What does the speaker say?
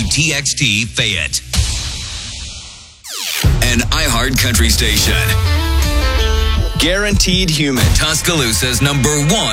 KTXT Fayette. An iHeart Country station. Guaranteed Human. Tuscaloosa's #1